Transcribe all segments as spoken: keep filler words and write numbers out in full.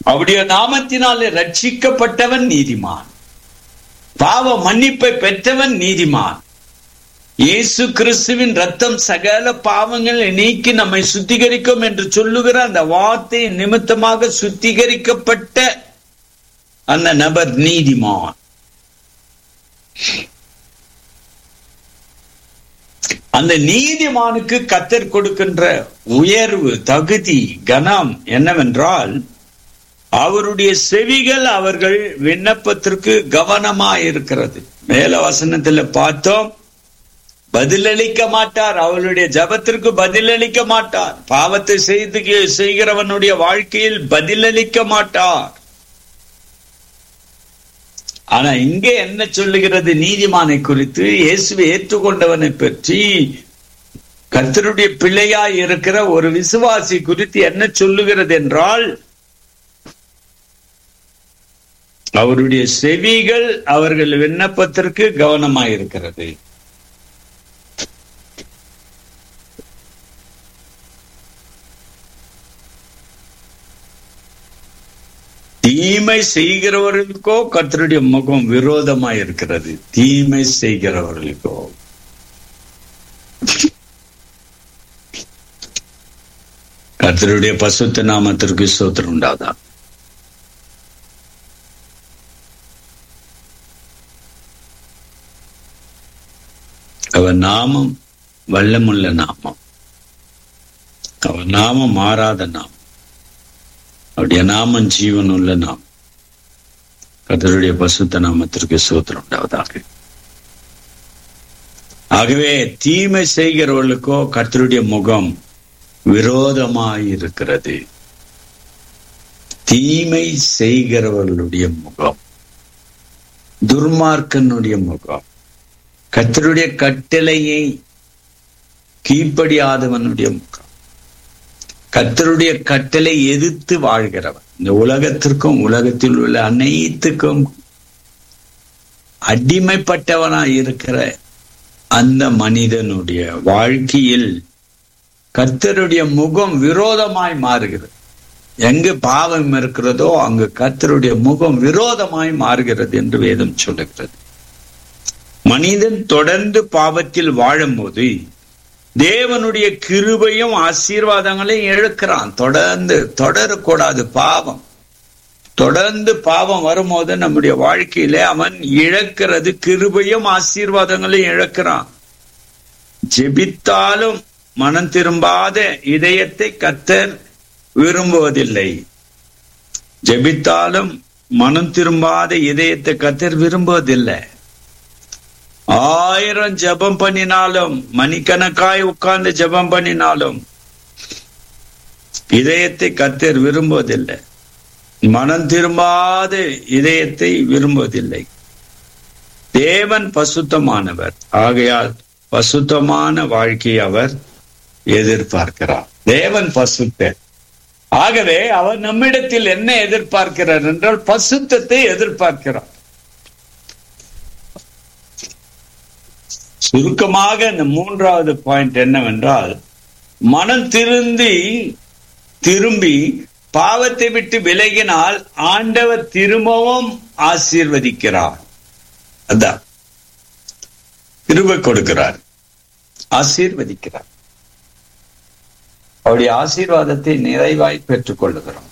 அவருடைய நாமத்தினாலே ரட்சிக்கப்பட்டவன் நீதிமான், பாவ மன்னிப்பை பெற்றவன் நீதிமான். இயேசு கிறிஸ்துவின் ரத்தம் சகல பாவங்களை நீக்கி நம்மை சுத்திகரிக்கும் என்று சொல்லுகிற அந்த வார்த்தை நிமித்தமாக சுத்திகரிக்கப்பட்ட அந்த நபர் நீதிமான். அந்த நீதிமானுக்கு கர்த்தர் கொடுக்கின்ற உயர்வு, தகுதி, கனம் என்னவென்றால் அவருடைய செவிகள் அவர்கள் விண்ணப்பத்திற்கு கவனமாயிருக்கிறது. மேல வசனத்துல பார்த்தோம், பதிலளிக்க மாட்டார், அவளுடைய ஜபத்திற்கு பதிலளிக்க மாட்டார். பாவத்தை செய்து செய்கிறவனுடைய வாழ்க்கையில் பதிலளிக்க மாட்டார். ஆனா இங்கே என்ன சொல்லுகிறது? நீதிமானை குறித்து, இயேசுவை ஏற்றுக்கொண்டவனை பற்றி, கர்த்தருடைய பிள்ளையாய் இருக்கிற ஒரு விசுவாசி குறித்து என்ன சொல்லுகிறது என்றால், அவருடைய செவிகள் அவர்கள் விண்ணப்பத்திற்கு கவனமாயிருக்கிறது. தீமை செய்கிறவர்களுக்கோ கர்த்தருடைய முகம் விரோதமாய் இருக்கிறது. தீமை செய்கிறவர்களுக்கோ கர்த்தருடைய பசுத்த நாமத்திற்கு ஸ்தோத்திரம் உண்டாதா. அவர் நாமம் வல்லமுள்ள நாமம், அவர் நாமம் மாறாத நாமம், அவருடைய நாமம் ஜீவனுள்ள நாமம். கர்த்தருடைய பசுத்த நாமத்திற்கு ஸ்தோத்திரம் உண்டாவதாக. ஆகவே தீமை செய்கிறவர்களுக்கோ கர்த்தருடைய முகம் விரோதமாயிருக்கிறது. தீமை செய்கிறவர்களுடைய முகம், துர்மார்க்கனுடைய முகம், கர்த்தருடைய கட்டளையை கீழ்ப்படியாதவனுடைய முகம், கர்த்தருடைய கட்டளை எதிர்த்து வாழ்கிறவன், இந்த உலகத்திற்கும் உலகத்தில் உள்ள அனைத்துக்கும் அடிமைப்பட்டவனாய் இருக்கிற அந்த மனிதனுடைய வாழ்க்கையில் கர்த்தருடைய முகம் விரோதமாய் மாறுகிறது. எங்கு பாவம் இருக்கிறதோ அங்கு கர்த்தருடைய முகம் விரோதமாய் மாறுகிறது என்று வேதம் சொல்லுகிறது. மனிதன் தொடர்ந்து பாவத்தில் வாழும் போது தேவனுடைய கிருபையும் ஆசீர்வாதங்களையும் இழக்கிறான். தொடர்ந்து தொடரக்கூடாது பாவம். தொடர்ந்து பாவம் வரும்போது நம்முடைய வாழ்க்கையில அவன் இழக்கிறது கிருபையும் ஆசீர்வாதங்களையும் இழக்கிறான். ஜெபித்தாலும் மனம் திரும்பாத இதயத்தை கர்த்தர் விரும்புவதில்லை. ஜெபித்தாலும் மனம் திரும்பாத இதயத்தை கர்த்தர் விரும்புவதில்லை. ஆயிரம் ஜபம் பண்ணினாலும், மணிக்கணக்காய் உட்கார்ந்து ஜபம் பண்ணினாலும் இதயத்தை கர்த்தர் விரும்புவதில்லை. மனம் திரும்பாத இதயத்தை விரும்புவதில்லை. தேவன் பசுத்தமானவர், ஆகையால் பசுத்தமான வாழ்க்கையை அவர் எதிர்பார்க்கிறார். தேவன் பசுத்தர். ஆகவே அவர் நம்மிடத்தில் என்ன எதிர்பார்க்கிறார் என்றால் பசுத்தத்தை எதிர்பார்க்கிறார். சுருக்கமாக இந்த மூன்றாவது பாயிண்ட் என்னவென்றால், மனம் திருந்தி திரும்பி பாவத்தை விட்டு விலகினால் ஆண்டவர் திரும்பவும் ஆசீர்வதிக்கிறார். அதான் கிருபை கொடுக்கிறார், ஆசீர்வதிக்கிறார். அவருடைய ஆசீர்வாதத்தை நிறைவாய் பெற்றுக் கொள்ளுகிறோம்.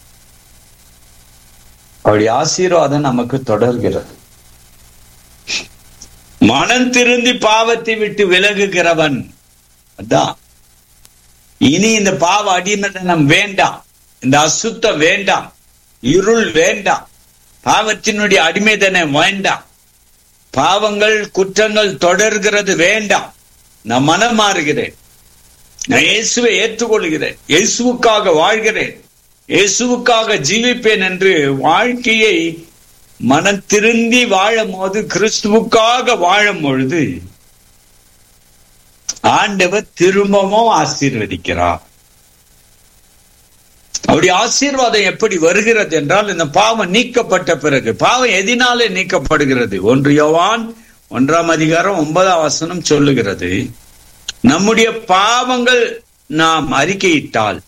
அவருடைய ஆசீர்வாதம் நமக்கு தொடர்கிறது. மனம் திருந்தி பாவத்தை விட்டு விலகுகிறவன், அதான் இனி இந்த பாவ அடிமைத்தனம் வேண்டாம், இந்த அசுத்தம் வேண்டாம், இருள் வேண்டாம், பாவத்தினுடைய அடிமைத்தனம் வேண்டாம், பாவங்கள் குற்றங்கள் தொடர்கிறது வேண்டாம். நான் மனம் மாறுகிறேன், நான் இயேசுவை ஏற்றுக்கொள்கிறேன், இயேசுவுக்காக வாழ்கிறேன், இயேசுவுக்காக ஜீவிப்பேன் என்று வாழ்க்கையை மனம் திருந்தி வாழும் போது, கிறிஸ்துவுக்காக வாழும் பொழுது ஆண்டவர் திரும்பவும் ஆசீர்வதிக்கிறார். அவருடைய ஆசீர்வாதம் எப்படி வருகிறது என்றால், இந்த பாவம் நீக்கப்பட்ட பிறகு. பாவம் எதினாலே நீக்கப்படுகிறது? ஒன்று யோவான் ஒன்றாம் அதிகாரம் ஒன்பதாம் வசனம் சொல்லுகிறது, நம்முடைய பாவங்கள் நாம் அறிக்கையிட்டால்